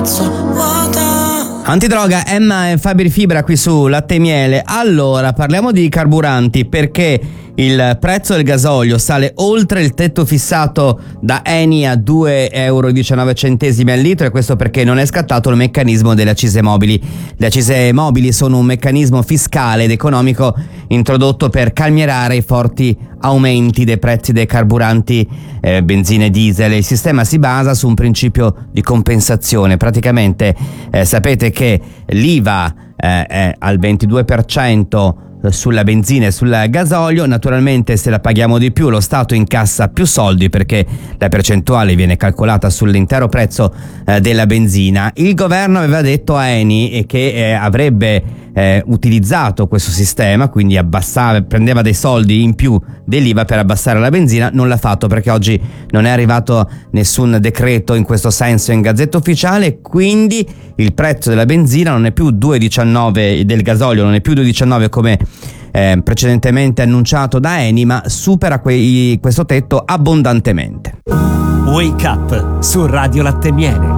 pezzo vuota. Antidroga, Emma e Fabri Fibra qui su Latte e Miele. Allora, parliamo di carburanti perché il prezzo del gasolio sale oltre il tetto fissato da Eni a 2,19 euro al litro, e questo perché non è scattato il meccanismo delle accise mobili. Le accise mobili sono un meccanismo fiscale ed economico introdotto per calmierare i forti aumenti dei prezzi dei carburanti benzina e diesel. Il sistema si basa su un principio di compensazione. Praticamente sapete che l'IVA è al 22% sulla benzina e sul gasolio. Naturalmente, se la paghiamo di più, lo Stato incassa più soldi perché la percentuale viene calcolata sull'intero prezzo della benzina. Il governo aveva detto a Eni che avrebbe utilizzato questo sistema, quindi prendeva dei soldi in più dell'IVA per abbassare la benzina. Non l'ha fatto perché oggi non è arrivato nessun decreto in questo senso in Gazzetta Ufficiale, quindi il prezzo della benzina non è più 2,19, del gasolio non è più 2,19 come precedentemente annunciato da Eni, ma supera questo tetto abbondantemente. Wake Up su Radio Latte e Miele.